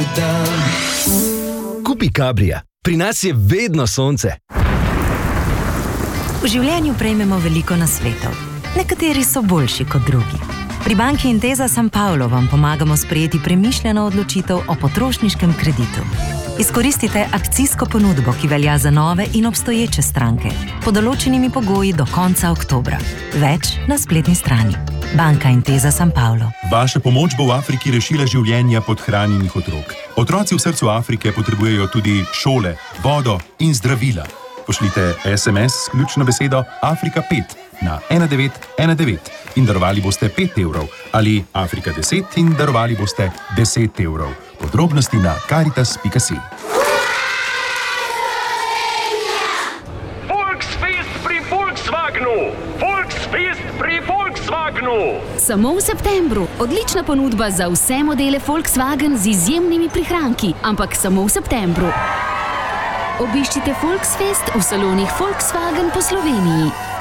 dan. Kupi Cabrija. Pri nas je vedno sonce. V življenju prejmemo veliko nasvetov. Nekateri so boljši kot drugi. Pri banki Intesa San Paolo vam pomagamo sprejeti premišljeno odločitev o potrošniškem kreditu. Izkoristite akcijsko ponudbo, ki velja za nove in obstoječe stranke, pod določenimi pogoji do konca oktobra. Več na spletni strani. Banka Intesa San Paolo. Vaša pomoč bo v Afriki rešila življenja podhranjenih otrok. Otroci v srcu Afrike potrebujejo tudi šole, vodo in zdravila. Pošljite SMS s ključno besedo Afrika 5 na 1919 in darovali boste 5 evrov ali Afrika 10 in darovali boste 10 evrov. Podrobnosti na caritas.si. Volksfest pri Volkswagenu! Volksfest pri Volkswagenu! Samo v septembru. Odlična ponudba za vse modele Volkswagen z izjemnimi prihranki, ampak samo v septembru. Obiščite Volksfest v salonih Volkswagen po Sloveniji.